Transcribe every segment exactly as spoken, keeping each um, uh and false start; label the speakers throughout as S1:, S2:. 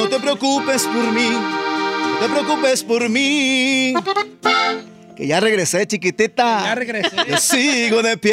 S1: no te preocupes por mí, no te preocupes por mí. Que ya regresé, chiquitita.
S2: Ya regresé.
S1: Yo sigo de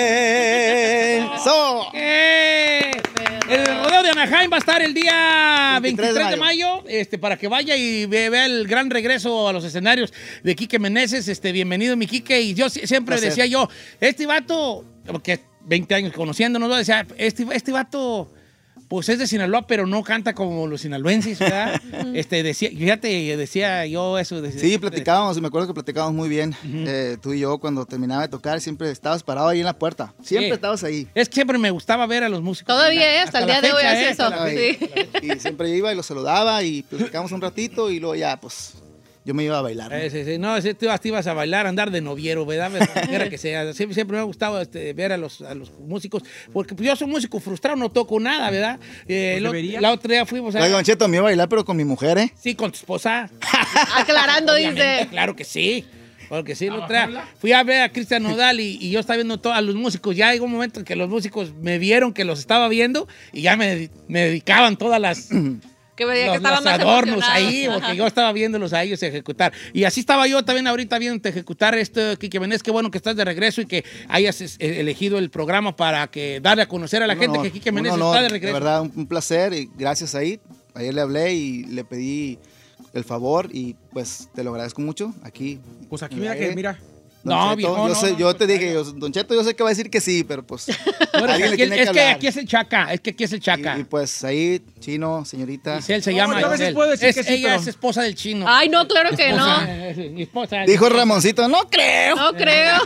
S1: pie. So.
S2: ¡Eh! El rodeo de Anaheim va a estar el día
S1: veintitrés
S2: veintitrés de mayo, este, para que vaya y ve- vea el gran regreso a los escenarios de Quique Meneses. Este, bienvenido, mi Quique. Y yo si- siempre
S1: Placer.
S2: decía yo, este vato, porque veinte años conociéndonos, ¿no? Decía, este, este vato, pues es de Sinaloa, pero no canta como los sinaloenses, ¿verdad? este, decía, fíjate, decía yo eso. Decía,
S1: Sí, platicábamos, me acuerdo que platicábamos muy bien. eh, tú y yo, cuando terminaba de tocar, siempre estabas parado ahí en la puerta. Siempre
S2: Sí.
S1: estabas ahí.
S2: Es que siempre me gustaba ver a los músicos.
S3: Todavía, ¿eh? Hasta el día
S2: la
S3: de hoy
S2: fecha,
S3: hace
S2: ¿eh?
S3: eso.
S2: Hasta la
S3: Sí.
S1: Y siempre iba y lo saludaba y platicábamos un ratito y luego ya, pues, yo me iba a bailar. ¿no?
S2: Eh, sí, sí. No, ese, tú ibas, te ibas a bailar, andar de noviero, ¿verdad? Quiera que sea. Siempre, siempre me ha gustado este, ver a los, a los músicos, porque pues, yo soy músico frustrado, no toco nada, ¿verdad? Eh, lo-
S4: debería.
S2: la otra día fuimos a...
S1: Oiga, Don Cheto, me iba a bailar, pero con mi mujer, ¿eh?
S2: Sí, con tu esposa.
S3: Aclarando,
S2: Obviamente,
S3: dice.
S2: claro que sí. Porque sí, la otra día fui a ver a Cristian Nodal y, y yo estaba viendo todo- a los músicos. Ya llegó un momento en que los músicos me vieron que los estaba viendo y ya me, me dedicaban todas las...
S3: Que veía que
S2: los,
S3: estaba
S2: los
S3: más
S2: adornos
S3: emocionado.
S2: ahí, porque
S3: Ajá.
S2: yo estaba viéndolos a ellos ejecutar. Y así estaba yo también ahorita viendo ejecutar esto, Quique Meneses. Qué bueno que estás de regreso y que hayas es- elegido el programa para que darle a conocer a la
S1: Un
S2: gente
S1: honor,
S2: que Quique
S1: un
S2: Meneses
S1: honor,
S2: está de regreso.
S1: verdad, un, un placer y gracias ahí. Ayer le hablé y le pedí el favor y pues te lo agradezco mucho aquí.
S4: Pues aquí
S1: en
S4: mira
S1: el
S4: que,
S1: aire.
S4: mira.
S1: Don
S2: No,
S1: Cheto,
S2: viejo,
S1: yo,
S2: no,
S1: sé-
S2: no,
S1: yo
S2: no,
S1: te
S2: no,
S1: dije, yo- Don Cheto, yo sé que va a decir que sí, pero pues
S2: Bueno,
S1: alguien le
S2: aquí-
S1: tiene
S2: es
S1: que
S2: que
S1: hablar.
S2: aquí es el Chaca, es que aquí es el Chaca.
S1: Y, y, pues ahí, Chino, señorita.
S2: Giselle se
S4: No,
S2: llama
S4: yo a veces
S2: Giselle.
S4: puedo decir
S2: Es-
S4: que sí,
S2: ella
S4: pero-
S2: es esposa del chino.
S3: Ay, no, claro que no.
S2: Esposa, eh, mi esposa.
S1: Dijo Ramoncito, no creo.
S3: No creo.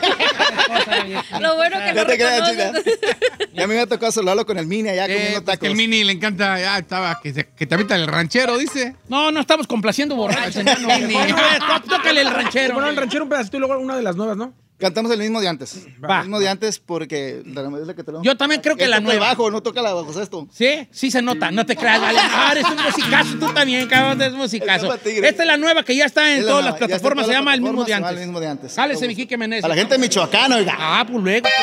S3: Lo bueno que
S1: No
S3: no
S1: te creas,
S3: reconoces.
S1: chica. Ya me había tocado saludarlo con el mini allá
S5: Eh,
S1: comiendo
S5: pues
S1: tacos.
S5: que el Mini le encanta, ya estaba, que, se- que te avienta el ranchero, dice.
S2: No, no estamos complaciendo borrachos. no, no, ni- A ver, tó- tócale el ranchero.
S4: Bueno, el ranchero un pedacito y luego una de las nuevas, ¿no?
S1: Cantamos el mismo de antes.
S2: Va.
S1: El mismo de antes porque la es la que te lo-
S2: Yo también creo que
S1: Él
S2: la
S1: toca
S2: nueva.
S1: el bajo, no toca la bajo sexto.
S2: ¿Sí? Sí se nota, no te creas, vale. Ah, eres un musicazo, tú también, cabrón, eres musicazo.
S1: Es para tigre.
S2: Esta es la nueva que ya está en
S1: Es la
S2: todas
S1: nueva,
S2: las
S1: ya está en
S2: plataformas,
S1: todas
S2: se
S1: las
S2: llama El mismo de
S1: plataformas, se llama
S2: antes.
S1: El mismo de antes.
S2: Jálese, mi Quique Meneses.
S1: A la gente de Michoacán, oiga.
S2: Ah, pues luego.